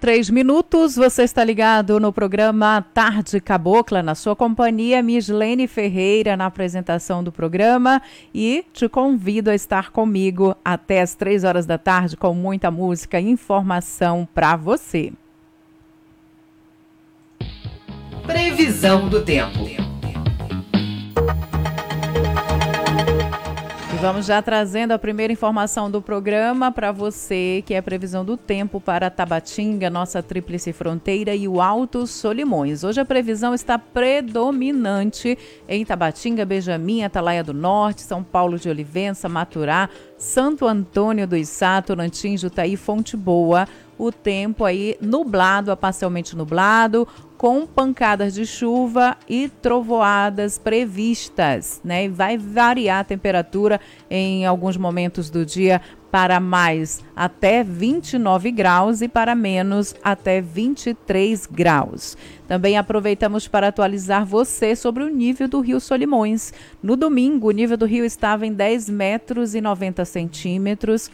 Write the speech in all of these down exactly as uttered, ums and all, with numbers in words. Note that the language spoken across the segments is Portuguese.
três minutos, você está ligado no programa Tarde Cabocla, na sua companhia, Mislene Ferreira, na apresentação do programa, e te convido a estar comigo até as três horas da tarde com muita música e informação para você. Previsão do tempo. Vamos já trazendo a primeira informação do programa para você, que é a previsão do tempo para Tabatinga, nossa tríplice fronteira e o Alto Solimões. Hoje a previsão está predominante em Tabatinga, Benjamin, Atalaia do Norte, São Paulo de Olivença, Maturá, Santo Antônio do Içá, Torantim, Jutaí, Fonte Boa. O tempo aí nublado, a parcialmente nublado, com pancadas de chuva e trovoadas previstas, né? Vai variar a temperatura em alguns momentos do dia para mais até vinte e nove graus e para menos até vinte e três graus. Também aproveitamos para atualizar você sobre o nível do Rio Solimões. No domingo, o nível do rio estava em dez metros e noventa centímetros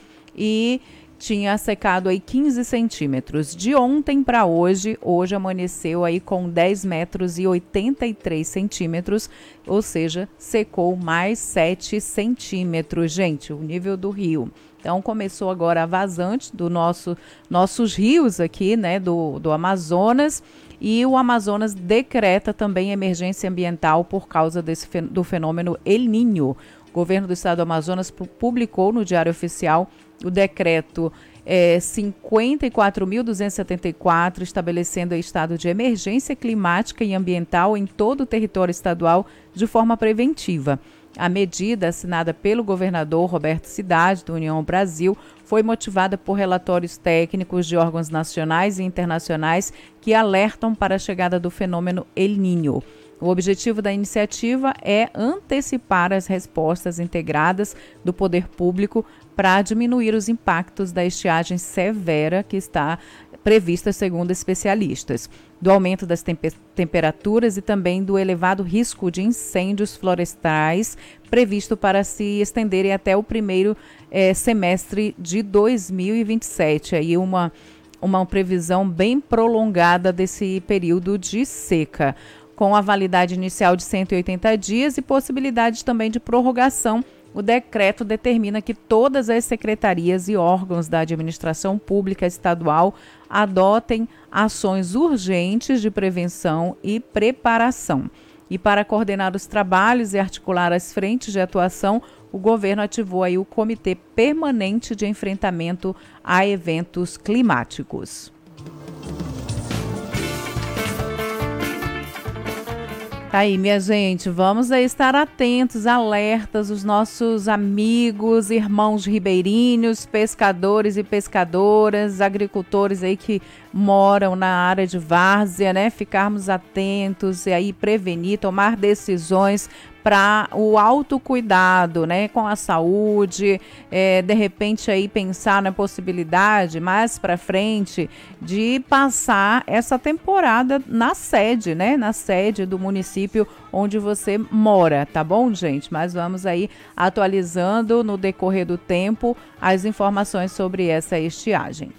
e tinha secado aí quinze centímetros. De ontem para hoje, hoje amanheceu aí com dez metros e oitenta e três centímetros, ou seja, secou mais sete centímetros, gente, o nível do rio. Então começou agora a vazante do nosso nossos rios aqui, né, do, do Amazonas, e o Amazonas decreta também emergência ambiental por causa desse, do fenômeno El Niño. O governo do estado do Amazonas publicou no Diário Oficial o decreto é, cinquenta e quatro mil duzentos e setenta e quatro, estabelecendo o estado de emergência climática e ambiental em todo o território estadual de forma preventiva. A medida, assinada pelo governador Roberto Cidade, do União Brasil, foi motivada por relatórios técnicos de órgãos nacionais e internacionais que alertam para a chegada do fenômeno El Niño. O objetivo da iniciativa é antecipar as respostas integradas do poder público para diminuir os impactos da estiagem severa que está prevista, segundo especialistas, do aumento das tempe- temperaturas e também do elevado risco de incêndios florestais previsto para se estenderem até o primeiro eh, semestre de dois mil e vinte e sete. Aí uma, uma previsão bem prolongada desse período de seca, com a validade inicial de cento e oitenta dias e possibilidade também de prorrogação. O decreto determina que todas as secretarias e órgãos da administração pública estadual adotem ações urgentes de prevenção e preparação. E para coordenar os trabalhos e articular as frentes de atuação, o governo ativou aí o Comitê Permanente de Enfrentamento a Eventos Climáticos. Aí, minha gente, vamos aí estar atentos, alertas, os nossos amigos, irmãos ribeirinhos, pescadores e pescadoras, agricultores aí que moram na área de várzea, né? Ficarmos atentos e aí prevenir, tomar decisões para o autocuidado, né, com a saúde, é, de repente aí pensar na possibilidade mais para frente de passar essa temporada na sede, né, na sede do município onde você mora, tá bom, gente? Mas vamos aí atualizando no decorrer do tempo as informações sobre essa estiagem.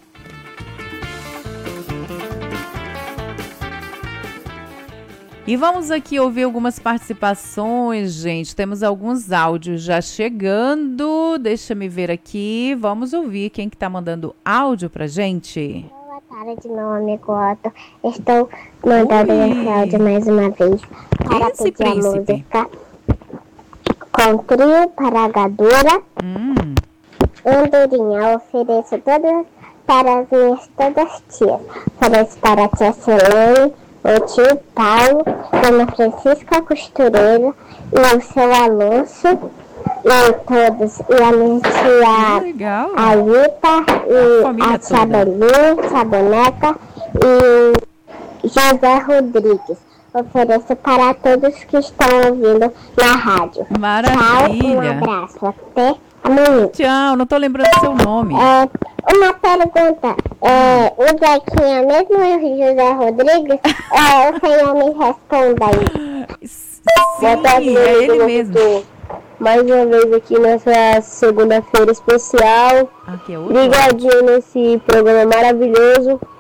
E vamos aqui ouvir algumas participações, gente. Temos alguns áudios já chegando. Deixa me ver aqui. Vamos ouvir quem que tá mandando áudio pra gente. Boa tarde, meu amigo Otto. Estou mandando Oi. esse áudio mais uma vez para esse pedir príncipe? a música Com Trio Paragadura. Hum. Andorinha, ofereço todas para as minhas todas tias. Ofereço para a tia Selene, o tio Paulo, Dona Francisca Costureira e o seu Alonso e todos, e a minha tia Ailita e a, a tia Belinha, tia Boneca e José Rodrigues. Ofereço para todos que estão ouvindo na rádio. Maravilha. Tchau, um abraço, até amanhã. Tchau, não tô lembrando do seu nome. É, uma pergunta, é, o Zequinha, mesmo o José Rodrigues, é, o senhor me responda aí. Sim, é ele mesmo. Mais uma vez aqui nessa segunda-feira especial. Aqui é outro. Ligadinho nesse programa maravilhoso.